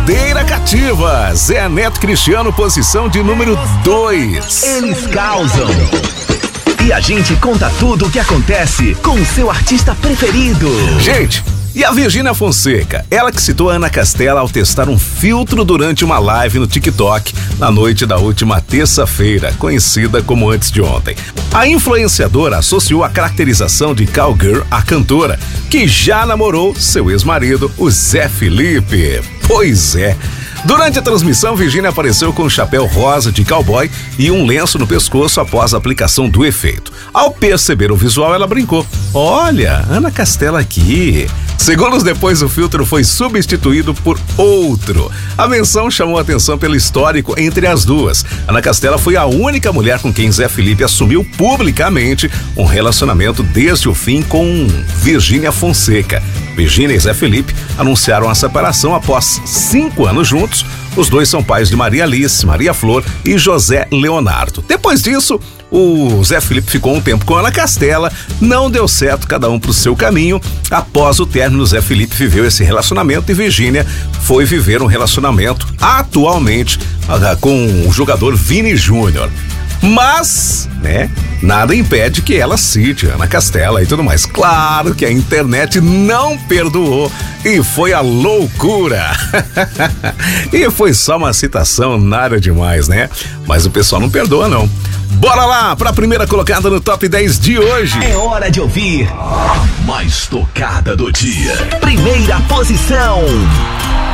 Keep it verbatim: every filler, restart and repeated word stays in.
Bandeira Cativa. Zé Neto Cristiano, posição de número dois. Eles causam. E a gente conta tudo o que acontece com o seu artista preferido. Gente, e a Virgínia Fonseca? Ela que citou a Ana Castela ao testar um filtro durante uma live no TikTok na noite da última terça-feira, conhecida como Antes de Ontem. A influenciadora associou a caracterização de cowgirl à cantora, que já namorou seu ex-marido, o Zé Felipe. Pois é. Durante a transmissão, Virgínia apareceu com um chapéu rosa de cowboy e um lenço no pescoço após a aplicação do efeito. Ao perceber o visual, ela brincou: "Olha, Ana Castela aqui." Segundos depois, o filtro foi substituído por outro. A menção chamou a atenção pelo histórico entre as duas. Ana Castela foi a única mulher com quem Zé Felipe assumiu publicamente um relacionamento desde o fim com Virgínia Fonseca. Virgínia e Zé Felipe anunciaram a separação após cinco anos juntos. Os dois são pais de Maria Alice, Maria Flor e José Leonardo. Depois disso, o Zé Felipe ficou um tempo com Ana Castela, não deu certo, cada um pro seu caminho. Após o término, Zé Felipe viveu esse relacionamento e Virgínia foi viver um relacionamento atualmente com o jogador Vini Júnior. Mas, né, nada impede que ela cite Ana Castela e tudo mais. Claro que a internet não perdoou e foi a loucura. E foi só uma citação, nada demais, né? Mas o pessoal não perdoa, não. Bora lá pra primeira colocada no Top dez de hoje. É hora de ouvir a mais tocada do dia. Primeira posição.